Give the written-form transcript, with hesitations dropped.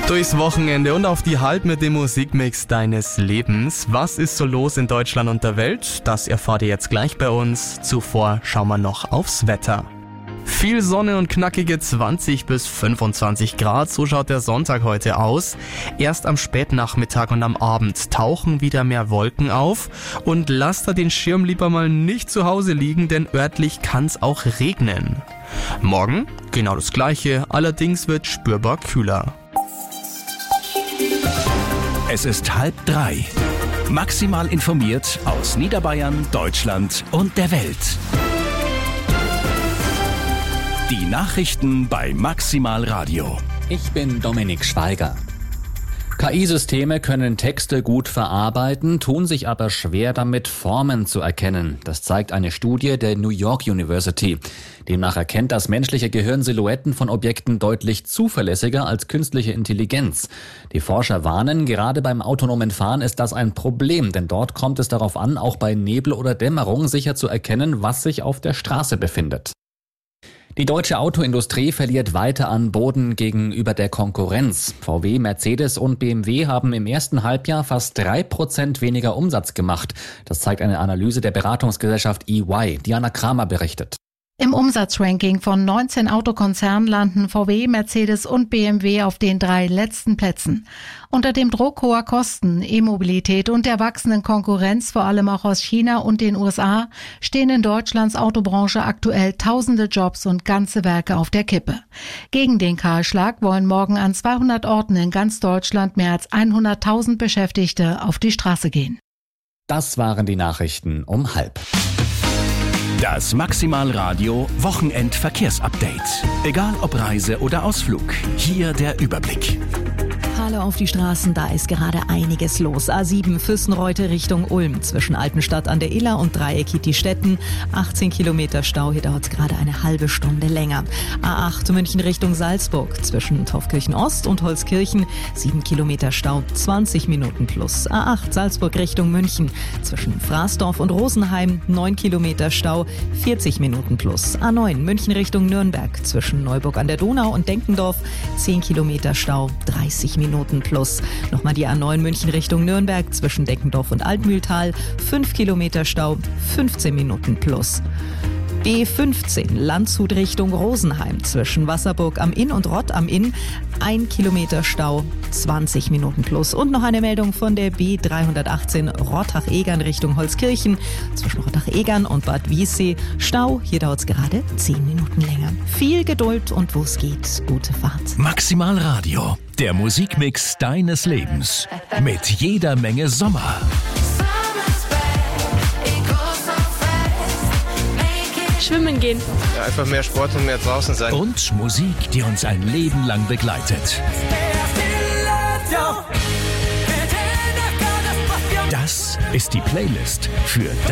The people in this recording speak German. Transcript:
Durchs Wochenende und auf die Halb mit dem Musikmix deines Lebens. Was ist so los in Deutschland und der Welt? Das erfahrt ihr jetzt gleich bei uns. Zuvor schauen wir noch aufs Wetter. Viel Sonne und knackige 20 bis 25 Grad, so schaut der Sonntag heute aus. Erst am Spätnachmittag und am Abend tauchen wieder mehr Wolken auf. Und lasst da den Schirm lieber mal nicht zu Hause liegen, denn örtlich kann's auch regnen. Morgen genau das Gleiche, allerdings wird spürbar kühler. Es ist 2:30. Maximal informiert aus Niederbayern, Deutschland und der Welt. Die Nachrichten bei Maximal Radio. Ich bin Dominik Schweiger. KI-Systeme können Texte gut verarbeiten, tun sich aber schwer damit, Formen zu erkennen. Das zeigt eine Studie der New York University. Demnach erkennt das menschliche Gehirn Silhouetten von Objekten deutlich zuverlässiger als künstliche Intelligenz. Die Forscher warnen, gerade beim autonomen Fahren ist das ein Problem, denn dort kommt es darauf an, auch bei Nebel oder Dämmerung sicher zu erkennen, was sich auf der Straße befindet. Die deutsche Autoindustrie verliert weiter an Boden gegenüber der Konkurrenz. VW, Mercedes und BMW haben im ersten Halbjahr fast 3% weniger Umsatz gemacht. Das zeigt eine Analyse der Beratungsgesellschaft EY. Diana Kramer berichtet. Im Umsatzranking von 19 Autokonzernen landen VW, Mercedes und BMW auf den 3 letzten Plätzen. Unter dem Druck hoher Kosten, E-Mobilität und der wachsenden Konkurrenz, vor allem auch aus China und den USA, stehen in Deutschlands Autobranche aktuell tausende Jobs und ganze Werke auf der Kippe. Gegen den Kahlschlag wollen morgen an 200 Orten in ganz Deutschland mehr als 100.000 Beschäftigte auf die Straße gehen. Das waren die Nachrichten um 12:30. Das Maximal Radio Wochenendverkehrsupdate. Egal ob Reise oder Ausflug, hier der Überblick. Hallo auf die Straßen, da ist gerade einiges los. A7 Füssenreute Richtung Ulm, zwischen Altenstadt an der Iller und Dreieck Hietistetten. 18 Kilometer Stau, hier dauert es gerade eine halbe Stunde länger. A8 München Richtung Salzburg, zwischen Taufkirchen Ost und Holzkirchen. 7 Kilometer Stau, 20 Minuten plus. A8 Salzburg Richtung München, zwischen Fraßdorf und Rosenheim. 9 Kilometer Stau, 40 Minuten plus. A9 München Richtung Nürnberg, zwischen Neuburg an der Donau und Denkendorf. 10 Kilometer Stau, 30 Minuten plus. Nochmal die A9 München Richtung Nürnberg, zwischen Deckendorf und Altmühltal. 5 Kilometer Stau, 15 Minuten plus. B15 Landshut Richtung Rosenheim, zwischen Wasserburg am Inn und Rott am Inn. 1 Kilometer Stau, 20 Minuten plus. Und noch eine Meldung von der B318 Rottach-Egern Richtung Holzkirchen, zwischen Rottach-Egern und Bad Wiessee. Stau, hier dauert es gerade 10 Minuten länger. Viel Geduld und wo es geht, gute Fahrt. Maximal Radio, der Musikmix deines Lebens. Mit jeder Menge Sommer. Schwimmen gehen. Ja, einfach mehr Sport und mehr draußen sein. Und Musik, die uns ein Leben lang begleitet. Das ist die Playlist für